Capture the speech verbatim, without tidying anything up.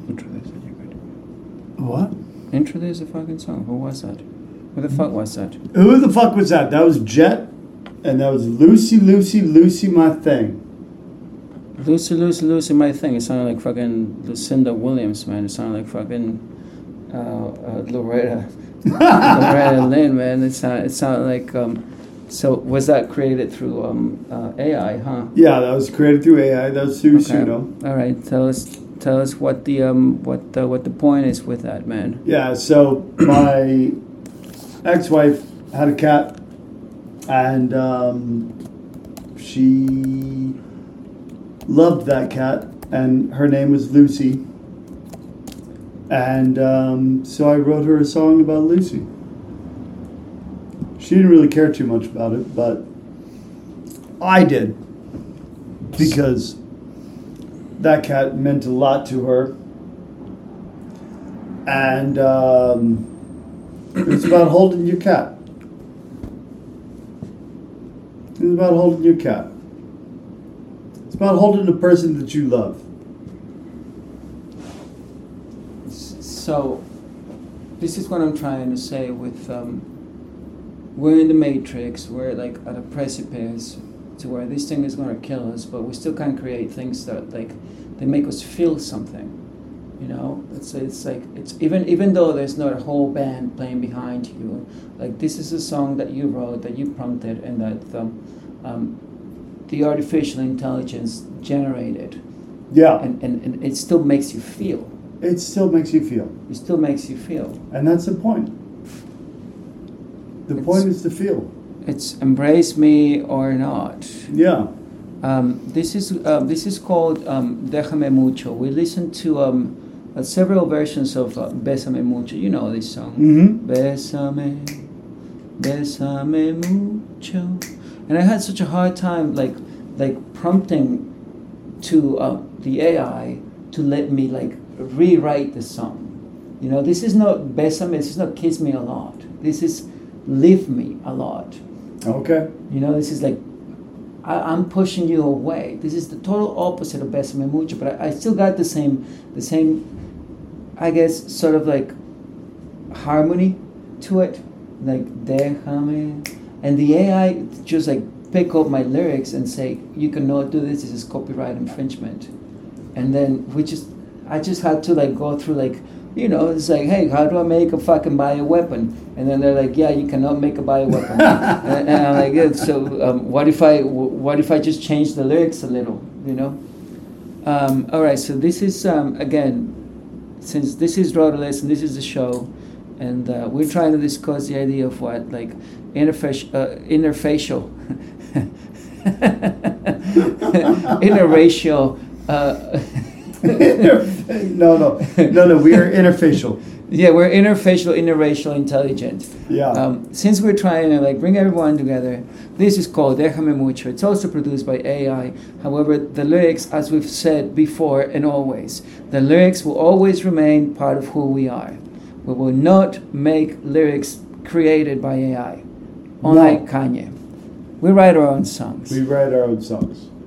Introduce it, you good. What? Introduce the fucking song. Who was that? Who the fuck was that? Who the fuck was that? That was Jet, and that was Lucy, Lucy, Lucy, my thing. Lucy, Lucy, Lucy, my thing. It sounded like fucking Lucinda Williams, man. It sounded like fucking uh, uh, Loretta. Loretta Lynn, man. It sounded, it sounded like... Um, so was that created through um, uh, A I, huh? Yeah, that was created through A I. That was through Okay. Pseudo. All right, tell us, tell us what the um, what uh, what the point is with that, man. Yeah, so my ex-wife had a cat, and um, she loved that cat, and her name was Lucy. And um, so I wrote her a song about Lucy. She didn't really care too much about it, but I did, because that cat meant a lot to her. And um, it's about holding your cat. It's about holding your cat. It's about holding the person that you love. So, this is what I'm trying to say with, um, we're in the matrix, we're like at a precipice to where this thing is going to kill us, but we still can create things that like, they make us feel something, you know? It's, it's like, it's even, even though there's not a whole band playing behind you, like this is a song that you wrote, that you prompted, and that um, um, the artificial intelligence generated. Yeah. And, and, and it still makes you feel. It still makes you feel. It still makes you feel. And that's the point. The It's- point is to feel. It's embrace me or not. Yeah. Um, this is uh, this is called um, Déjame Mucho. We listened to um, uh, several versions of uh, Bésame Mucho. You know this song. Mm-hmm. Bésame, Bésame Mucho. And I had such a hard time like like prompting to uh, the A I to let me like rewrite the song. You know, this is not Bésame, this is not Kiss Me a Lot. This is Leave Me a Lot. Okay. You know, this is like, I, I'm pushing you away. This is the total opposite of Bésame Mucho, but I, I still got the same, the same, I guess, sort of like harmony to it. Like, déjame. And the A I just like pick up my lyrics and say, you cannot do this, this is copyright infringement. And then we just, I just had to like go through like, you know, it's like, hey, how do I make a fucking bioweapon? And then they're like, yeah, you cannot make a bioweapon. and, and I'm like, yeah, so um, what if I, what if I just change the lyrics a little, you know? Um, all right, so this is um, again, since this is Rudderless and this is the show, and uh, we're trying to discuss the idea of what like interface, uh, interfacial, interracial. Uh, no, no, no, no. We are interfacial. Yeah, we're interfacial, interracial, intelligent. Yeah. Um, since we're trying to like bring everyone together, this is called Déjame Mucho. It's also produced by A I. However, the lyrics, as we've said before and always, the lyrics will always remain part of who we are. We will not make lyrics created by A I, unlike No. Kanye. We write our own songs. We write our own songs.